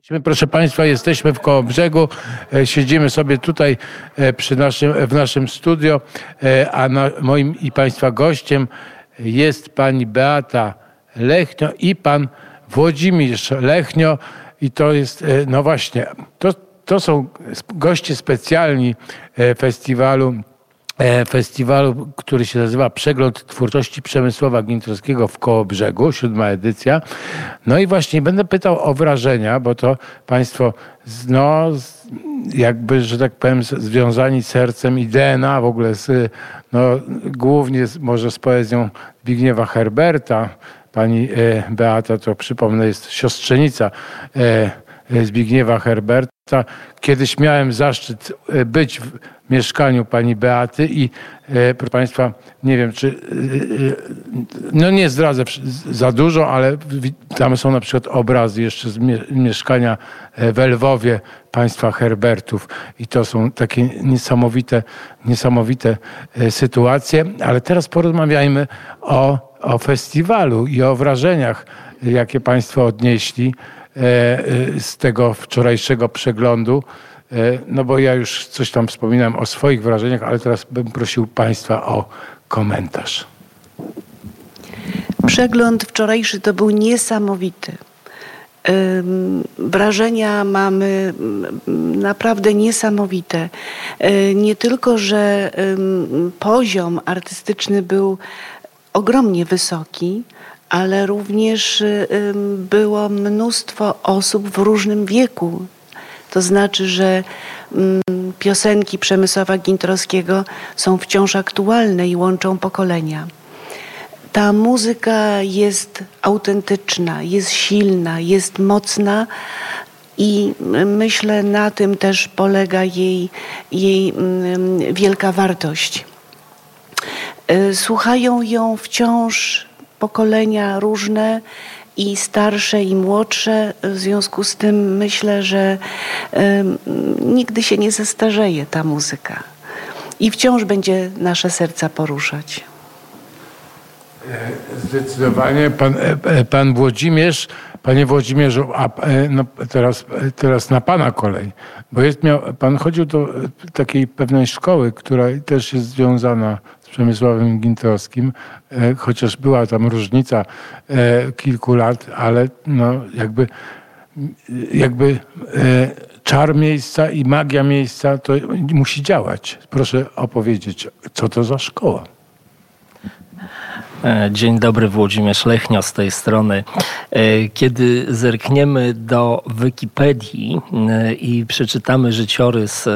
Proszę Państwa, jesteśmy w Kołobrzegu, siedzimy sobie tutaj w naszym studio, a moim i Państwa gościem jest pani Beata Lechnio i pan Włodzimierz Lechnio i to jest, no właśnie, to są goście specjalni festiwalu, który się nazywa Przegląd Twórczości Przemysława Gintrowskiego w Kołobrzegu, 7. edycja. No i właśnie będę pytał o wrażenia, bo to Państwo, no jakby, że tak powiem, związani sercem i DNA w ogóle, głównie może z poezją Zbigniewa Herberta. Pani Beata, to przypomnę, jest siostrzenica Zbigniewa Herberta. Kiedyś miałem zaszczyt być w mieszkaniu pani Beaty i proszę Państwa, nie wiem, czy no nie zdradzę za dużo, ale tam są na przykład obrazy jeszcze z mieszkania w Lwowie państwa Herbertów i to są takie niesamowite sytuacje, ale teraz porozmawiajmy o festiwalu i o wrażeniach, jakie Państwo odnieśli z tego wczorajszego przeglądu. No bo ja już coś tam wspominałem o swoich wrażeniach, ale teraz bym prosił Państwa o komentarz. Przegląd wczorajszy to był niesamowity. Wrażenia mamy naprawdę niesamowite. Nie tylko, że poziom artystyczny był ogromnie wysoki, ale również było mnóstwo osób w różnym wieku. To znaczy, że piosenki Przemysława Gintrowskiego są wciąż aktualne i łączą pokolenia. Ta muzyka jest autentyczna, jest silna, jest mocna i myślę, na tym też polega jej wielka wartość. Słuchają ją wciąż pokolenia różne, i starsze, i młodsze. W związku z tym myślę, że nigdy się nie zestarzeje ta muzyka. I wciąż będzie nasze serca poruszać. Zdecydowanie. Pan Włodzimierz, panie Włodzimierzu, no teraz na pana kolej. Bo pan chodził do takiej pewnej szkoły, która też jest związana z Przemysławem Gintrowskim, chociaż była tam różnica kilku lat, ale no jakby czar miejsca i magia miejsca to musi działać. Proszę opowiedzieć, co to za szkoła? Dzień dobry, Włodzimierz Lechnio z tej strony. Kiedy zerkniemy do Wikipedii i przeczytamy życiorys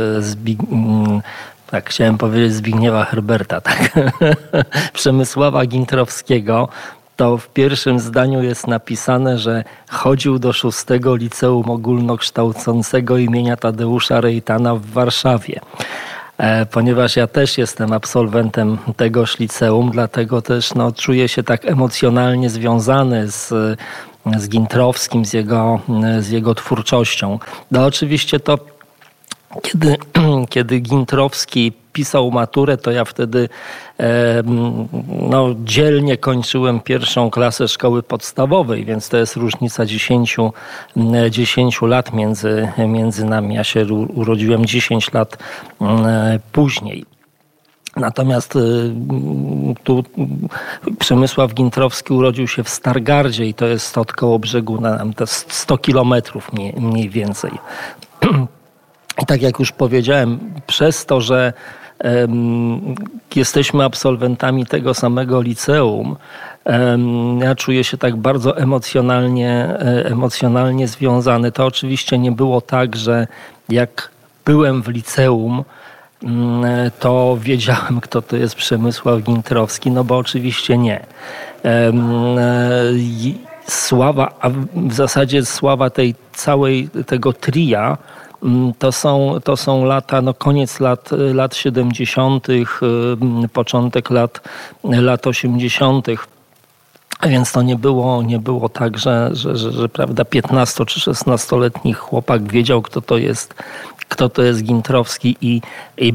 chciałem powiedzieć Zbigniewa Herberta, tak? Przemysława Gintrowskiego, to w pierwszym zdaniu jest napisane, że chodził do 6. Liceum Ogólnokształcącego imienia Tadeusza Rejtana w Warszawie. Ponieważ ja też jestem absolwentem tegoż liceum, dlatego też czuję się tak emocjonalnie związany z Gintrowskim, z jego twórczością. No oczywiście to kiedy Gintrowski pisał maturę, to ja wtedy dzielnie kończyłem 1. klasę szkoły podstawowej, więc to jest różnica 10 lat między nami. Ja się urodziłem 10 lat później. Natomiast tu Przemysław Gintrowski urodził się w Stargardzie i to jest od Kołobrzegu to 100 kilometrów mniej więcej. I tak jak już powiedziałem, przez to, że jesteśmy absolwentami tego samego liceum, ja czuję się tak bardzo emocjonalnie związany. To oczywiście nie było tak, że jak byłem w liceum, to wiedziałem, kto to jest Przemysław Gintrowski, no bo oczywiście nie. Sława, a w zasadzie sława tego tria, to są lata, koniec lat 70., początek lat 80., więc to nie było tak, że prawda, 15 czy 16-letni chłopak wiedział, kto to jest Gintrowski i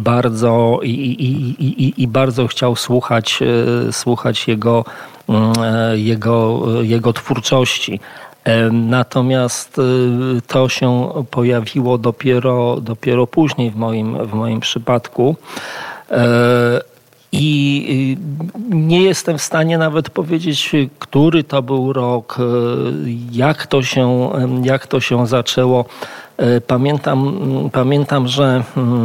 bardzo chciał słuchać jego twórczości. Natomiast to się pojawiło dopiero później w moim przypadku. I nie jestem w stanie nawet powiedzieć, który to był rok, jak to się zaczęło. Pamiętam, że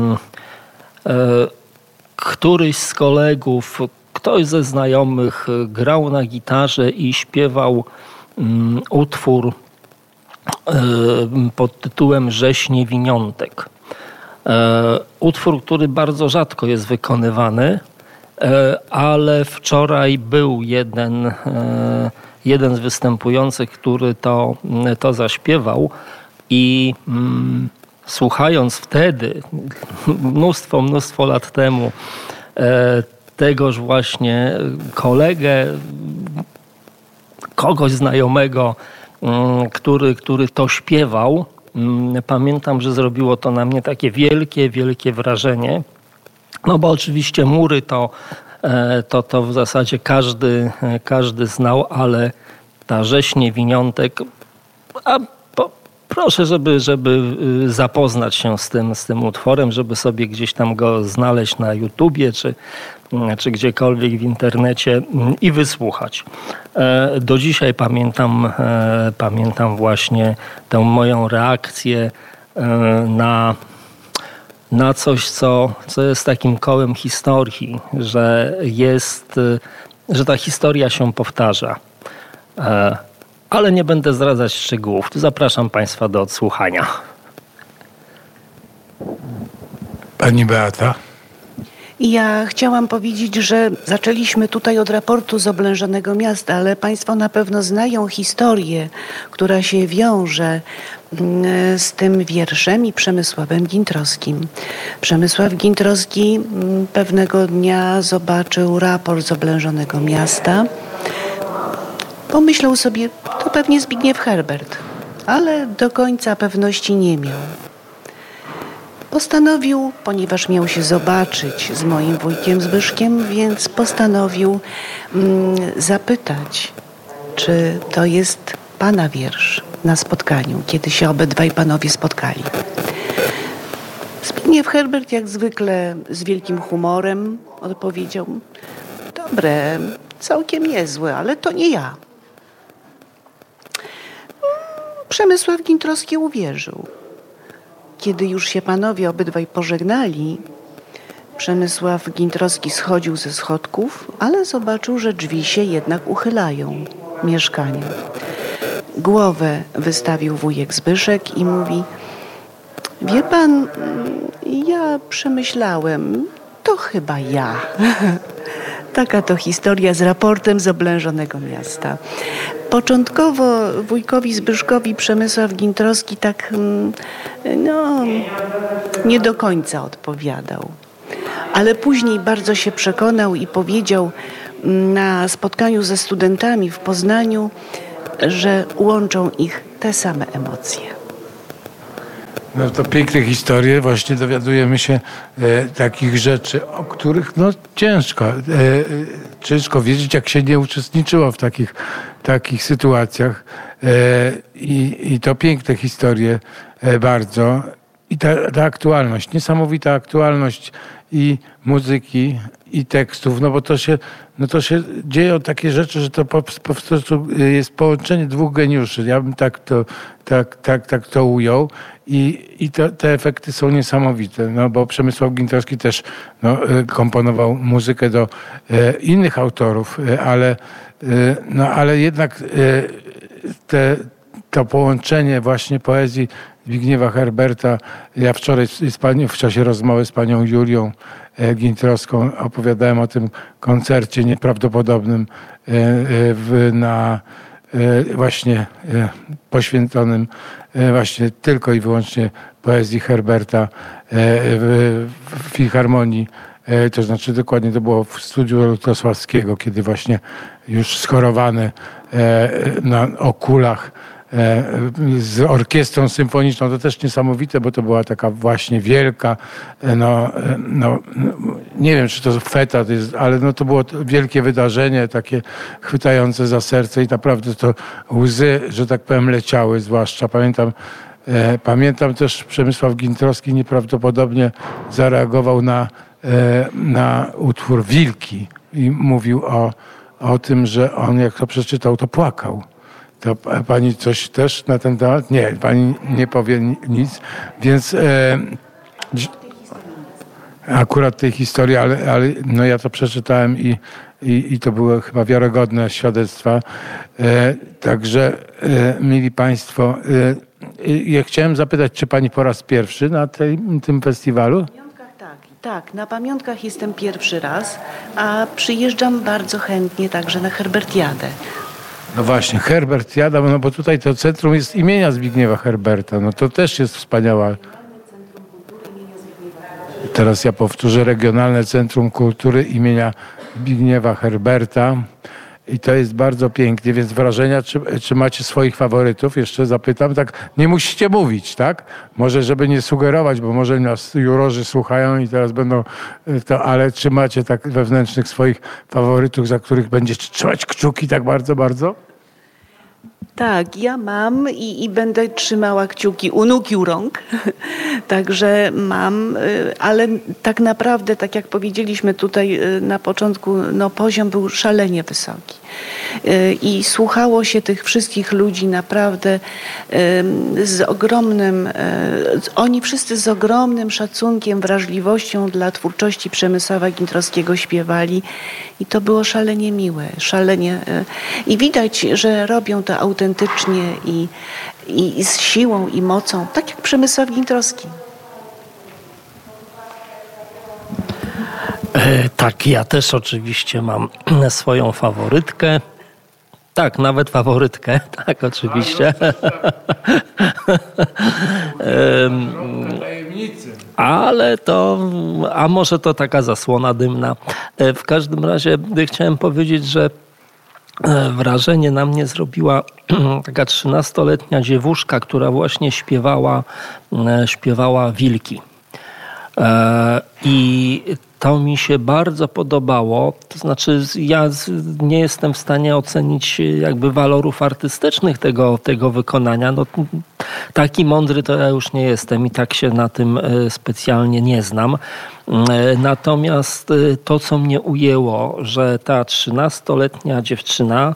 któryś z kolegów, ktoś ze znajomych grał na gitarze i śpiewał utwór pod tytułem Rzeź Niewiniątek. Utwór, który bardzo rzadko jest wykonywany, ale wczoraj był jeden z występujących, który to zaśpiewał i słuchając wtedy, mnóstwo lat temu, tegoż właśnie kolegę, kogoś znajomego, który to śpiewał, pamiętam, że zrobiło to na mnie takie wielkie wrażenie. No bo oczywiście Mury to w zasadzie każdy znał, ale ta Rzeź Niewiniątek, proszę, żeby zapoznać się z tym utworem, żeby sobie gdzieś tam go znaleźć na YouTubie czy gdziekolwiek w internecie i wysłuchać. Do dzisiaj pamiętam właśnie tę moją reakcję na coś, co jest takim kołem historii, że ta historia się powtarza. Ale nie będę zdradzać szczegółów. Zapraszam Państwa do odsłuchania. Pani Beata? Ja chciałam powiedzieć, że zaczęliśmy tutaj od raportu z oblężonego miasta, ale Państwo na pewno znają historię, która się wiąże z tym wierszem i Przemysławem Gintrowskim. Przemysław Gintrowski pewnego dnia zobaczył raport z oblężonego miasta. Pomyślał sobie, to pewnie Zbigniew Herbert, ale do końca pewności nie miał. Postanowił, ponieważ miał się zobaczyć z moim wujkiem Zbyszkiem, więc postanowił zapytać, czy to jest pana wiersz na spotkaniu, kiedy się obydwaj panowie spotkali. Zbigniew Herbert jak zwykle z wielkim humorem odpowiedział: dobre, całkiem niezłe, ale to nie ja. Przemysław Gintrowski uwierzył. Kiedy już się panowie obydwaj pożegnali, Przemysław Gintrowski schodził ze schodków, ale zobaczył, że drzwi się jednak uchylają mieszkania. Głowę wystawił wujek Zbyszek i mówi: wie pan, ja przemyślałem, to chyba ja. Taka to historia z raportem z oblężonego miasta. Początkowo wujkowi Zbyszkowi Przemysław Gintrowski tak nie do końca odpowiadał. Ale później bardzo się przekonał i powiedział na spotkaniu ze studentami w Poznaniu, że łączą ich te same emocje. No to piękne historie. Właśnie dowiadujemy się takich rzeczy, o których ciężko wiedzieć, jak się nie uczestniczyło w takich sytuacjach. I to piękne historie bardzo. I ta aktualność, niesamowita aktualność i muzyki, i tekstów, no bo to się dzieją takie rzeczy, że to po prostu jest połączenie dwóch geniuszy. Ja bym tak to ujął. I te efekty są niesamowite, no bo Przemysław Gintrowski też komponował muzykę do innych autorów, ale jednak to połączenie właśnie poezji Zbigniewa Herberta. Ja wczoraj w czasie rozmowy z panią Julią Gintrowską opowiadałem o tym koncercie nieprawdopodobnym właśnie poświęconym właśnie tylko i wyłącznie poezji Herberta w Filharmonii. To znaczy dokładnie to było w studiu Lutosławskiego, kiedy właśnie już schorowany o kulach z orkiestrą symfoniczną. To też niesamowite, bo to była taka właśnie wielka, nie wiem, czy to feta jest, ale no to było wielkie wydarzenie, takie chwytające za serce i naprawdę to łzy, że tak powiem, leciały, zwłaszcza pamiętam też Przemysław Gintrowski nieprawdopodobnie zareagował na utwór Wilki i mówił o tym, że on jak to przeczytał, to płakał. To pani coś też na ten temat? Nie, pani nie powie nic, więc akurat tej historii, ale no ja to przeczytałem i to były chyba wiarygodne świadectwa. Także, mili państwo, ja chciałem zapytać, czy pani po raz pierwszy na tym festiwalu? Tak, na pamiątkach jestem pierwszy raz, a przyjeżdżam bardzo chętnie także na Herbertiadę. No właśnie, Herbertiada, no bo tutaj to centrum jest imienia Zbigniewa Herberta, no to też jest wspaniała. Teraz ja powtórzę, Regionalne Centrum Kultury imienia Zbigniewa Herberta. I to jest bardzo pięknie, więc wrażenia, czy macie swoich faworytów? Jeszcze zapytam, tak nie musicie mówić, tak? Może, żeby nie sugerować, bo może nas jurorzy słuchają i teraz będą to, ale czy macie tak wewnętrznych swoich faworytów, za których będziecie trzymać kciuki tak bardzo, bardzo? Tak, ja mam i będę trzymała kciuki u nóg i u rąk. Także mam, ale tak naprawdę, tak jak powiedzieliśmy tutaj na początku, no poziom był szalenie wysoki. I słuchało się tych wszystkich ludzi naprawdę z ogromnym, oni wszyscy z ogromnym szacunkiem, wrażliwością dla twórczości Przemysława Gintrowskiego śpiewali i to było szalenie miłe, szalenie i widać, że robią to autentycznie i z siłą i mocą, tak jak Przemysław Gintrowski. Tak, ja też oczywiście mam swoją faworytkę. Tak, nawet faworytkę, tak, oczywiście. Ale a może to taka zasłona dymna. W każdym razie chciałem powiedzieć, że wrażenie na mnie zrobiła taka 13-letnia dziewuszka, która właśnie śpiewała Wilki. I to mi się bardzo podobało. To znaczy, ja nie jestem w stanie ocenić jakby walorów artystycznych tego wykonania. No, taki mądry to ja już nie jestem i tak się na tym specjalnie nie znam. Natomiast to, co mnie ujęło, że ta 13-letnia dziewczyna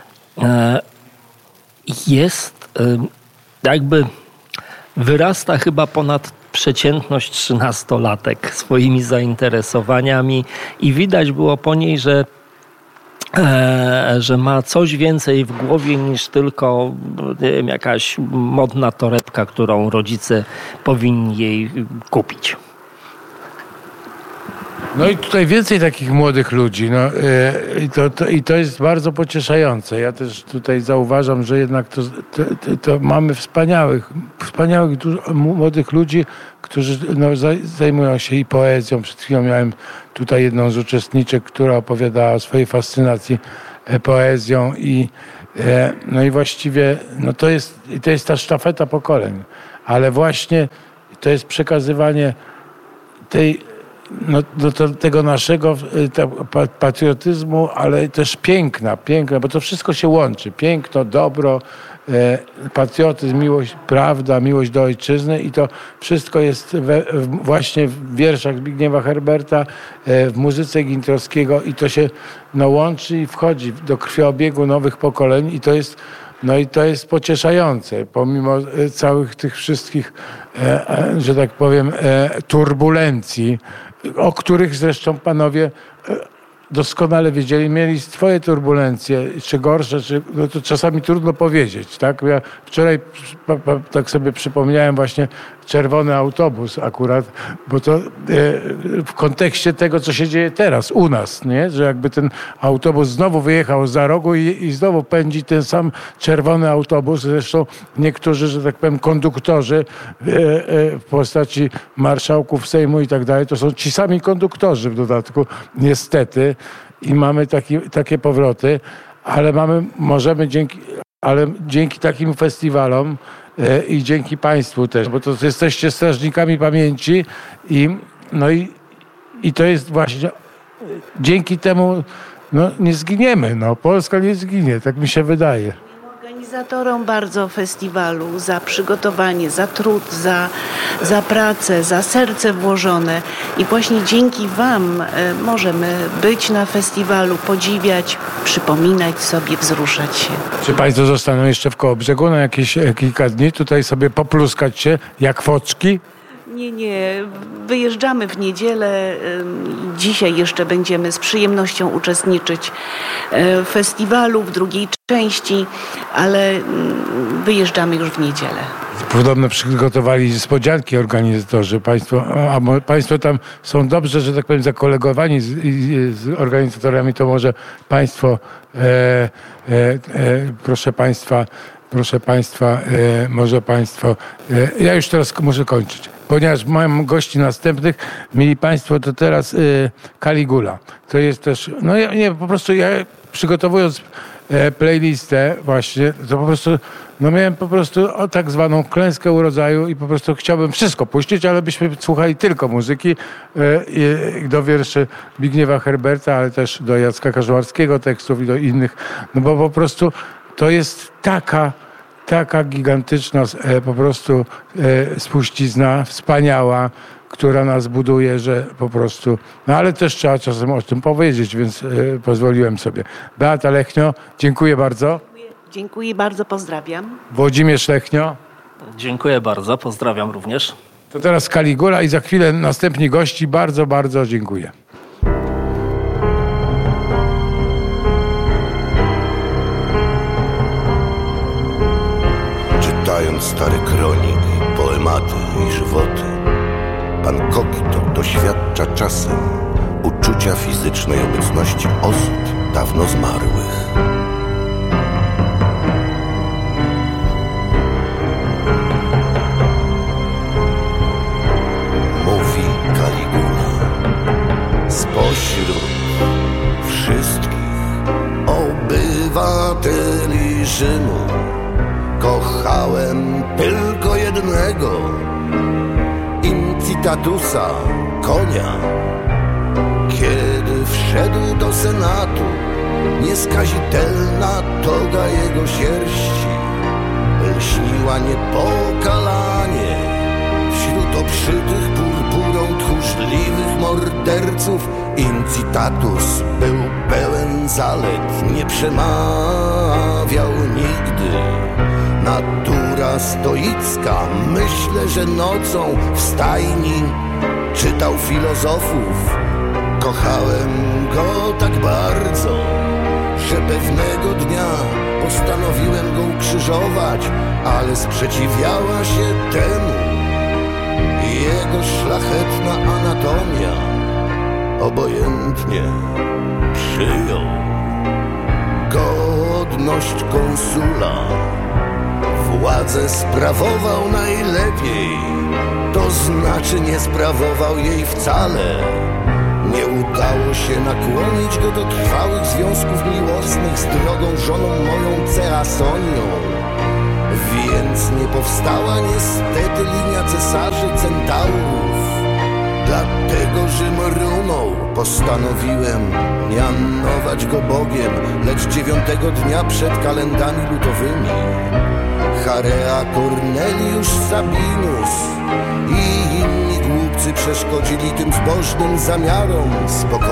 jest jakby wyrasta chyba ponad przeciętność 13-latek swoimi zainteresowaniami i widać było po niej, że ma coś więcej w głowie niż tylko, nie wiem, jakaś modna torebka, którą rodzice powinni jej kupić. No i tutaj więcej takich młodych ludzi. No, i to jest bardzo pocieszające. Ja też tutaj zauważam, że jednak to mamy wspaniałych młodych ludzi, którzy zajmują się i poezją. Przed chwilą miałem tutaj jedną z uczestniczek, która opowiadała o swojej fascynacji poezją no i właściwie to jest ta sztafeta pokoleń. Ale właśnie to jest przekazywanie tego naszego patriotyzmu, ale też piękna, bo to wszystko się łączy. Piękno, dobro, patriotyzm, miłość, prawda, miłość do ojczyzny i to wszystko jest właśnie w wierszach Zbigniewa Herberta, w muzyce Gintrowskiego i to się łączy i wchodzi do krwiobiegu nowych pokoleń i to jest pocieszające, pomimo całych tych wszystkich, że tak powiem, turbulencji, o których zresztą panowie doskonale wiedzieli, mieli swoje turbulencje, czy gorsze, no to czasami trudno powiedzieć, tak? Ja wczoraj tak sobie przypomniałem właśnie czerwony autobus akurat, bo to w kontekście tego, co się dzieje teraz u nas, nie? Że jakby ten autobus znowu wyjechał za rogu i znowu pędzi ten sam czerwony autobus. Zresztą niektórzy, że tak powiem, konduktorzy w postaci marszałków Sejmu i tak dalej, to są ci sami konduktorzy w dodatku, niestety. I mamy takie powroty, ale możemy dzięki ale dzięki takim festiwalom i dzięki Państwu też, bo to jesteście strażnikami pamięci i to jest właśnie dzięki temu nie zginiemy. Polska nie zginie, tak mi się wydaje. Organizatorom bardzo festiwalu za przygotowanie, za trud, za pracę, za serce włożone i właśnie dzięki Wam możemy być na festiwalu, podziwiać, przypominać sobie, wzruszać się. Czy Państwo zostaną jeszcze w Kołobrzegu na jakieś kilka dni, tutaj sobie popluskać się jak foczki? Nie. Wyjeżdżamy w niedzielę. Dzisiaj jeszcze będziemy z przyjemnością uczestniczyć w festiwalu w drugiej części, ale wyjeżdżamy już w niedzielę. Podobno przygotowali niespodzianki organizatorzy. Państwo tam są dobrze, że tak powiem, zakolegowani z organizatorami, to może Państwo, proszę Państwa, ja już teraz muszę kończyć, ponieważ mam gości następnych. Mieli Państwo, to teraz Caligula. To jest też, po prostu ja przygotowując playlistę właśnie, to po prostu, miałem po prostu tak zwaną klęskę urodzaju i po prostu chciałbym wszystko puścić, ale byśmy słuchali tylko muzyki do wierszy Zbigniewa Herberta, ale też do Jacka Każułarskiego tekstów i do innych, bo po prostu to jest taka gigantyczna po prostu spuścizna, wspaniała, która nas buduje, że po prostu... ale też trzeba czasem o tym powiedzieć, więc pozwoliłem sobie. Beata Lechnio, dziękuję bardzo. Dziękuję bardzo, pozdrawiam. Włodzimierz Lechnio. Dziękuję bardzo, pozdrawiam również. To teraz Caligula i za chwilę następni gości. Bardzo, bardzo dziękuję. Czytając stare kroniki, poematy i żywoty, pan Kogito doświadcza czasem uczucia fizycznej obecności osób dawno zmarłych. Mówi Caligula: spośród wszystkich obywateli Rzymu kochałem tylko jednego, Incitatusa, konia. Kiedy wszedł do Senatu, nieskazitelna toga jego sierści lśniła niepokalanie wśród obszytych purpurą tchórzliwych morderców. Incitatus był pełen zalet, nie przemawiał nigdy. Natura stoicka, myślę, że nocą w stajni czytał filozofów. Kochałem go tak bardzo, że pewnego dnia postanowiłem go ukrzyżować, ale sprzeciwiała się temu jego szlachetna anatomia. Obojętnie przyjął godność konsula. Władzę sprawował najlepiej, to znaczy nie sprawował jej wcale. Nie udało się nakłonić go do trwałych związków miłosnych z drogą żoną moją Ceasonią, więc nie powstała niestety linia cesarzy Centaurów. Dlatego Rzym runął, postanowiłem mianować go Bogiem, lecz 9 dnia przed kalendami lutowymi Charea Cornelius Sabinus i inni głupcy przeszkodzili tym zbożnym zamiarom. Spokojnie